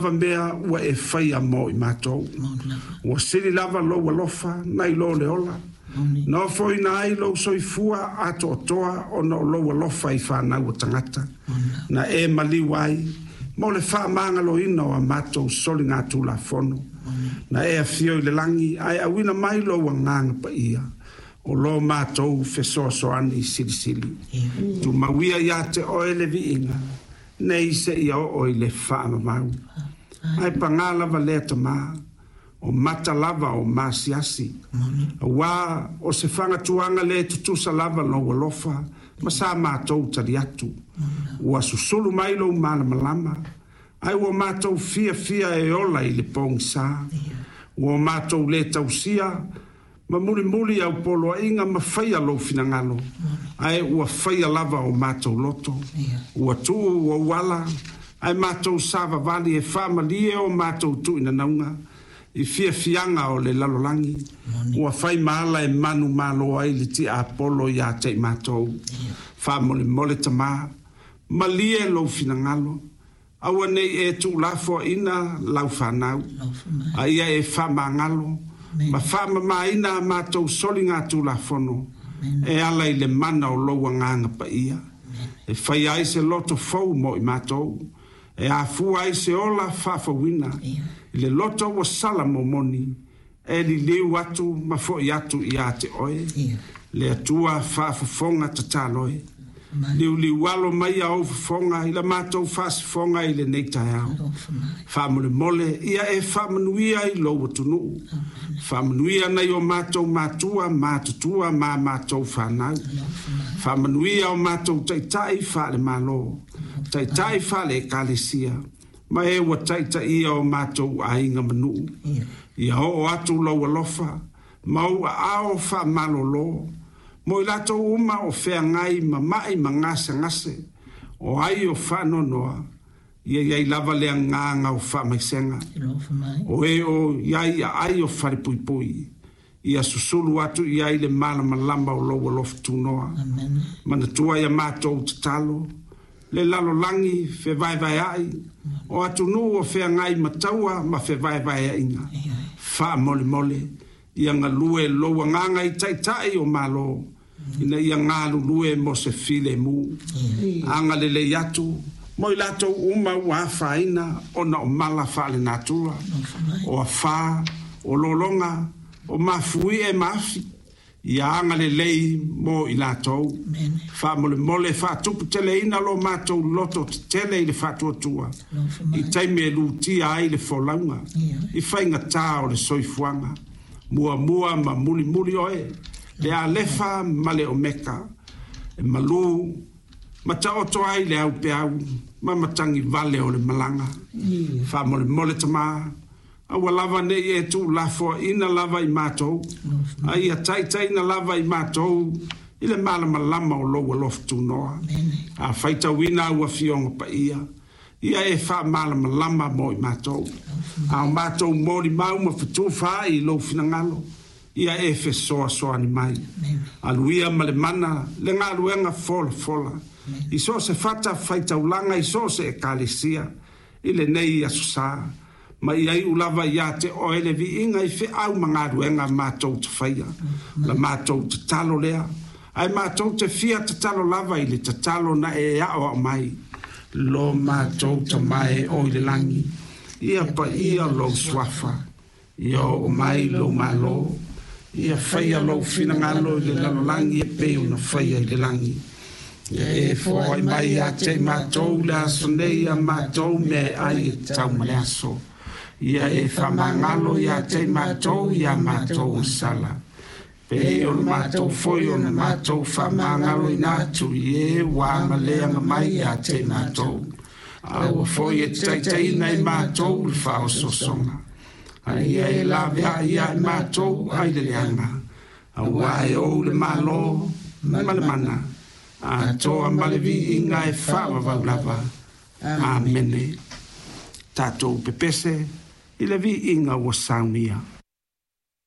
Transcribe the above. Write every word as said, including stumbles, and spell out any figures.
lava mea ua e whaia mo i mātou. Ua siri lava lo walofa, nai lo leola. No foi na ai lo soifua ato toa o no lo walofa i whanau o tangata. Na e mali wai, mo le wha mangalo ina o a mātou soli ngā tūla fono. Na e a fio i le langi, ai a wina mai lo wa nganga pa ia. O lo mātou fesoa soani i sili sili. Tu mawia ia te oe le vi inga. Nei se ia o i le wha mau. Ai pangala va lea ta maa. O mata lava o masiasi. Wa o se whanga tuanga le tutusa lava lo walofa. Ma sa mātou tari atu. Ua susulu mai lo mana malama. Ai ua mātou fia fia e ola i le pong sa. Ua mātou le tausia. Ma muli muli au polo inga ma whaia lo finangalo. Ai ua whaia lava o mātou loto. Ua tu ua wala. Ai mātou sava vali e whamalie o mātou tu ina naunga. I fia fianga o le lalolangi. Ua whai maala e manu malo ai le ti a polo i a te mātou. Wha mole mole tama. Malie lo finangalo. Aua nei e tu lafo ina lau whanau. A ia e wha mangalo. Ma wha mama ina mātou soli ngā tu lafono. E ala i le mana o loa nganga pa ia. E whai ai se loto fau mo i mātou. E a fu ai se ola whawhawina. I le loto wa sala mo moni. E li leu atu ma fo i atu i a te oe. Le atua whawhafonga tataloe. Liu li walo mai au fonga i la mātou whas fonga i le neitai au. Whamule mole ia e whamanuia i loa tunu. Whamanuia nei o mātou mātua, mātutua, mā mātou whanau. Whamanuia o mātou taitai whale mālo. Taitai whale e kālesia. Ma e wa taitai ia o mātou a inga manu. Ia o atu loa lofa. Mau a ao whamalo loa. Mo i lato uma o whea ngai ma mai ma ngase ngase. O ai o whano noa. Ia iai lava lea nganga o wha mai senga. O e o iai a ai o whare pui pui. Ia susulu atu iai le mana malamba o loa lofa tu noa. Mana tua ia mātou te talo. Le lalo langi fe vai vai ai. O atu nu o whea ngai ma taua ma fe vai vai ai inga. Wha mole mole. Ia ngā lue loa nganga i tai tai o malo. Ina ia ngā lue mo se file mu. Anga le le atu. Mo i lato uma ua whaina o na o mala whaale natura. O a wha, o lolonga, o mafui e mafi. Ia anga le lei mo i lato. Wha mole mole wha tupu tele ina lo mato loto tele i le wha tuatua. I taime e lutia ai le folaunga. I whainga tā o le soifuanga. Mua mua ma muli muli oe. Le a lefa ma le o meka. E malu. Ma ta oto ai le au pe au. Ma matangi vale o le malanga. Wha mole mole tama. Awa lava ne e tu lafo ina lava i mātou. Ai a taitai na lava i mātou. I le mala malama o loa lof tu noa. A whaita wina ua fionga pa ia. Ia e wha mala malama mo i mātou. A mātou mori mau ma fitu wha i lo finangalo. Ia e fe soa soa ni mai. Aluia ma le mana, le ngā ruenga fola fola. I so se fata whaita ulanga, i so se e kālesia. I le nei asusā. Ma i ai ulava ia te oele vi inga i fe au ma ngā ruenga mātou te whaia. La mātou te talo lea. Ai mātou te fia te talo lava i le te talo na e ao a mai. Lo mātou te mai o i le langi. Ia pa ia lo swafa. Ia o mai lo malo. Ia whaia lo finangalo i le lalolangi e peo na whaia i le langi. Ia e fwoi mai a te mātou le aso nei a mātou me ai e tau male aso. Ia e whamangalo i a te mātou i a mātou sala. Peo na mātou fwoi o na mātou whamangalo i nātu i e wā maleanga mai a te mātou. Awa fwoi e taitai nei mātou le whao sosonga. Ai e la vea ia e mātou ai le leanga. Awa e o le malo, male mana. A toa malevi inga e whawa vau lava. Amene. Tātou pepese, i le vi inga wa saunia.